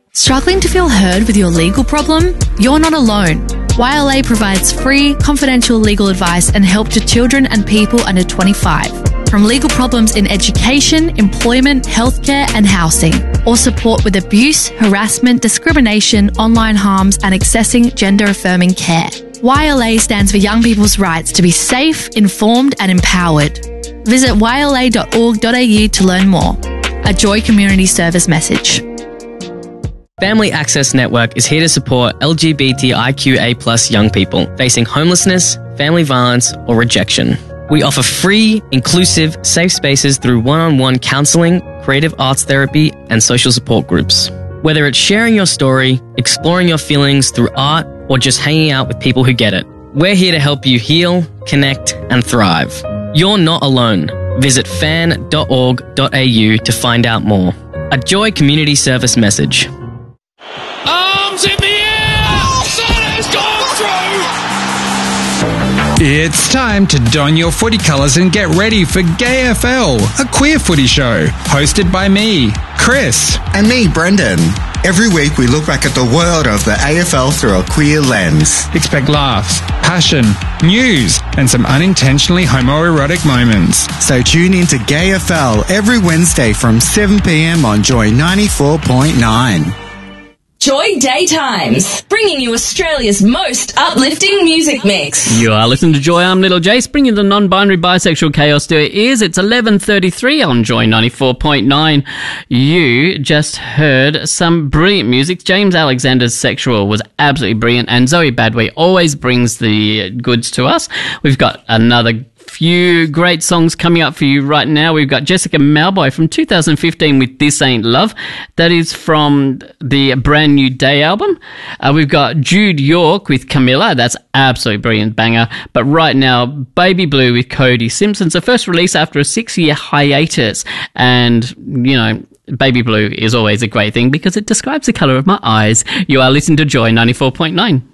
Struggling to feel heard with your legal problem? You're not alone. YLA provides free, confidential legal advice and help to children and people under 25. From legal problems in education, employment, healthcare and housing, or support with abuse, harassment, discrimination, online harms and accessing gender-affirming care. YLA stands for Young People's Rights to be safe, informed and empowered. Visit yla.org.au to learn more. A Joy Community Service message. Family Access Network is here to support LGBTIQA+ young people facing homelessness, family violence, or rejection. We offer free, inclusive, safe spaces through one-on-one counselling, creative arts therapy, and social support groups. Whether it's sharing your story, exploring your feelings through art, or just hanging out with people who get it, we're here to help you heal, connect, and thrive. You're not alone. Visit fan.org.au to find out more. A Joy Community Service message. Arms in the air! Son has gone through! It's time to don your footy colours and get ready for GayFL, a queer footy show, hosted by me, Chris. And me, Brendan. Every week we look back at the world of the AFL through a queer lens. Expect laughs, passion, news, and some unintentionally homoerotic moments. So tune in to GayFL every Wednesday from 7 p.m. on Joy 94.9. Joy Daytimes, bringing you Australia's most uplifting music mix. You are listening to Joy. I'm Little Jace, bringing the non-binary bisexual chaos to your ears. It's 11:33 on Joy 94.9. You just heard some brilliant music. James Alexander's Sexual was absolutely brilliant, and Zoe Badway always brings the goods to us. We've got another few great songs coming up for you right now. We've got Jessica Mauboy from 2015 with This Ain't Love. That is from the Brand New Day album. We've got Jude York with Camilla. That's absolutely brilliant banger. But right now, Baby Blue with Cody Simpson. It's the first release after a 6-year hiatus. And, you know, Baby Blue is always a great thing because it describes the colour of my eyes. You are listening to Joy 94.9.